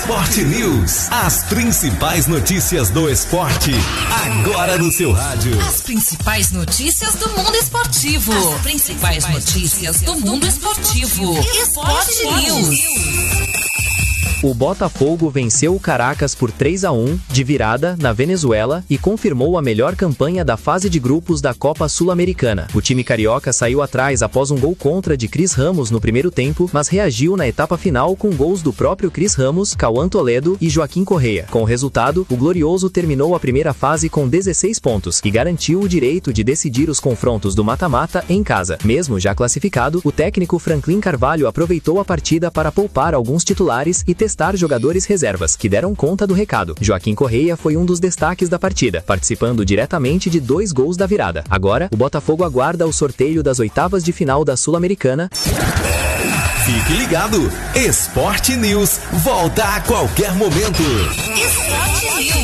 Esporte News. As principais notícias do esporte, agora no seu rádio. As principais notícias do mundo esportivo. As principais notícias do mundo esportivo. Esporte News. O Botafogo venceu o Caracas por 3-1, de virada, na Venezuela, e confirmou a melhor campanha da fase de grupos da Copa Sul-Americana. O time carioca saiu atrás após um gol contra de Cris Ramos no primeiro tempo, mas reagiu na etapa final com gols do próprio Cris Ramos, Cauã Toledo e Joaquim Correia. Com o resultado, o Glorioso terminou a primeira fase com 16 pontos e garantiu o direito de decidir os confrontos do mata-mata em casa. Mesmo já classificado, o técnico Franklin Carvalho aproveitou a partida para poupar alguns titulares e testar jogadores reservas, que deram conta do recado. Joaquim Correia foi um dos destaques da partida, participando diretamente de 2 gols da virada. Agora, o Botafogo aguarda o sorteio das oitavas de final da Sul-Americana. Fique ligado, Esporte News volta a qualquer momento. Esporte News.